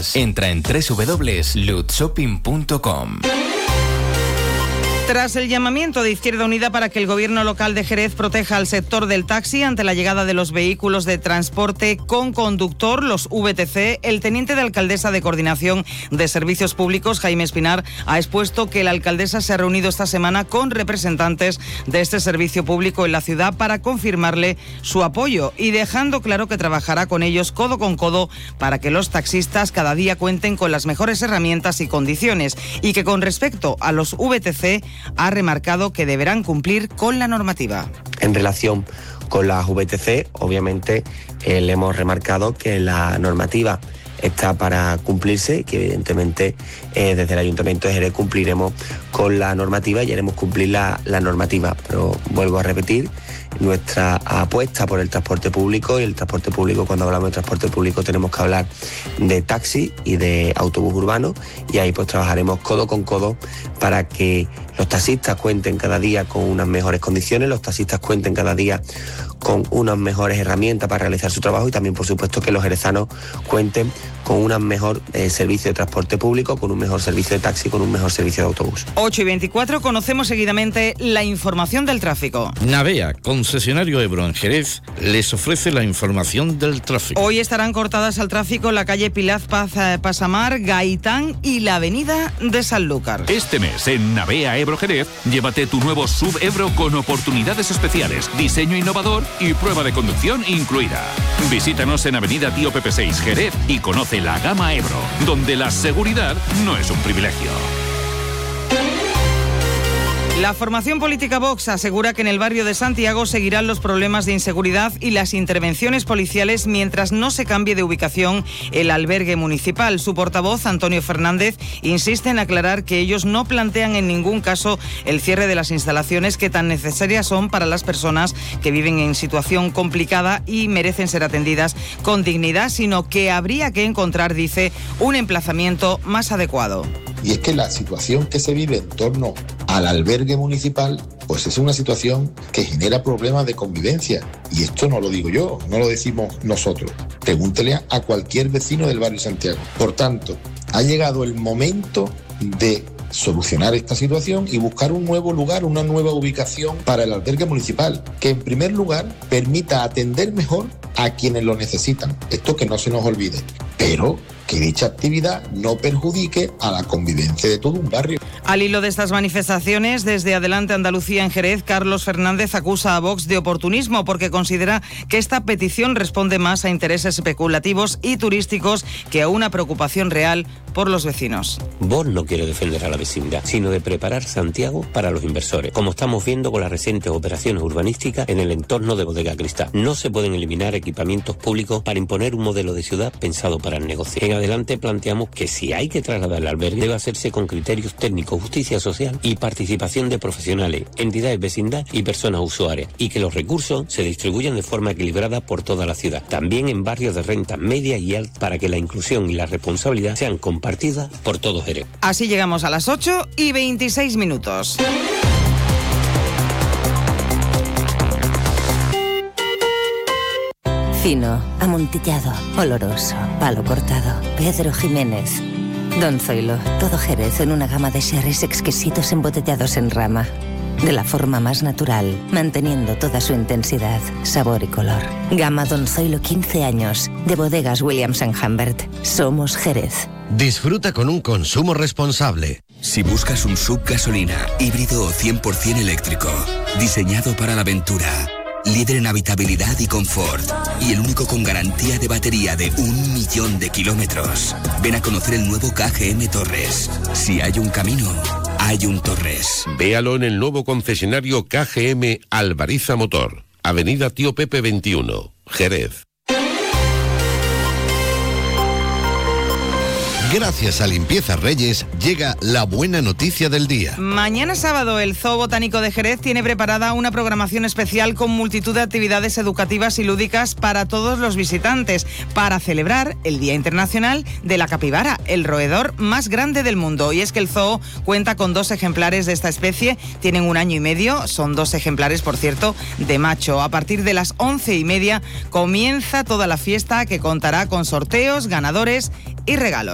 más. Entra en www.lutshopping.com. Tras el llamamiento de Izquierda Unida para que el gobierno local de Jerez proteja al sector del taxi ante la llegada de los vehículos de transporte con conductor, los VTC, el teniente de alcaldesa de Coordinación de Servicios Públicos, Jaime Espinar, ha expuesto que la alcaldesa se ha reunido esta semana con representantes de este servicio público en la ciudad para confirmarle su apoyo y dejando claro que trabajará con ellos codo con codo para que los taxistas cada día cuenten con las mejores herramientas y condiciones, y que con respecto a los VTC ha remarcado que deberán cumplir con la normativa. En relación con las VTC, obviamente le hemos remarcado que la normativa está para cumplirse y que evidentemente desde el Ayuntamiento de Jerez cumpliremos con la normativa y haremos cumplir la normativa. Pero vuelvo a repetir, nuestra apuesta por el transporte público, y el transporte público, cuando hablamos de transporte público tenemos que hablar de taxi y de autobús urbano, y ahí pues trabajaremos codo con codo para que los taxistas cuenten cada día con unas mejores condiciones, los taxistas cuenten cada día con unas mejores herramientas para realizar su trabajo, y también por supuesto que los jerezanos cuenten con un mejor servicio de transporte público, con un mejor servicio de taxi, con un mejor servicio de autobús. 8:24, conocemos seguidamente la información del tráfico. Navea, concesionario Ebro en Jerez, les ofrece la información del tráfico. Hoy estarán cortadas al tráfico la calle Pilar Pasamar, Gaitán y la avenida de Sanlúcar. Este mes en Navea Ebro Jerez, llévate tu nuevo SUV Ebro con oportunidades especiales, diseño innovador y prueba de conducción incluida. Visítanos en Avenida Tío Pepe 6 Jerez y conoce la gama Ebro, donde la seguridad no es un privilegio. La formación política Vox asegura que en el barrio de Santiago seguirán los problemas de inseguridad y las intervenciones policiales mientras no se cambie de ubicación el albergue municipal. Su portavoz, Antonio Fernández, insiste en aclarar que ellos no plantean en ningún caso el cierre de las instalaciones que tan necesarias son para las personas que viven en situación complicada y merecen ser atendidas con dignidad, sino que habría que encontrar, dice, un emplazamiento más adecuado. Y es que la situación que se vive en torno al albergue municipal, pues es una situación que genera problemas de convivencia. Y esto no lo digo yo, no lo decimos nosotros. Pregúntele a cualquier vecino del barrio Santiago. Por tanto, ha llegado el momento de solucionar esta situación y buscar un nuevo lugar, una nueva ubicación para el albergue municipal, que en primer lugar permita atender mejor a quienes lo necesitan. Esto que no se nos olvide. Pero que dicha actividad no perjudique a la convivencia de todo un barrio. Al hilo de estas manifestaciones, desde Adelante Andalucía en Jerez, Carlos Fernández acusa a Vox de oportunismo porque considera que esta petición responde más a intereses especulativos y turísticos que a una preocupación real por los vecinos. Vox no quiere defender a la vecindad, sino de preparar Santiago para los inversores, como estamos viendo con las recientes operaciones urbanísticas en el entorno de Bodega Cristal. No se pueden eliminar equipamientos públicos para imponer un modelo de ciudad pensado para el negocio. En adelante planteamos que si hay que trasladar el albergue, debe hacerse con criterios técnicos, justicia social y participación de profesionales, entidades vecindad y personas usuarias, y que los recursos se distribuyan de forma equilibrada por toda la ciudad, también en barrios de renta media y alta, para que la inclusión y la responsabilidad sean compartidas por todos Jerez. Así llegamos a las 8:26. Fino, amontillado, oloroso, palo cortado, Pedro Jiménez. Don Zoilo, todo Jerez en una gama de sherries exquisitos embotellados en rama. De la forma más natural, manteniendo toda su intensidad, sabor y color. Gama Don Zoilo 15 años, de bodegas Williams & Humbert. Somos Jerez. Disfruta con un consumo responsable. Si buscas un SUV gasolina, híbrido o 100% eléctrico, diseñado para la aventura, líder en habitabilidad y confort, y el único con garantía de batería de 1 millón de kilómetros. Ven a conocer el nuevo KGM Torres. Si hay un camino, hay un Torres. Véalo en el nuevo concesionario KGM Alvariza Motor, Avenida Tío Pepe 21, Jerez. Gracias a Limpieza Reyes llega la buena noticia del día. Mañana sábado el Zoo Botánico de Jerez tiene preparada una programación especial con multitud de actividades educativas y lúdicas para todos los visitantes para celebrar el Día Internacional de la Capibara, el roedor más grande del mundo. Y es que el zoo cuenta con 2 ejemplares de esta especie, tienen 1 año y medio, son 2 ejemplares, por cierto, de macho. A partir de las 11:30 comienza toda la fiesta que contará con sorteos, ganadores y regalos.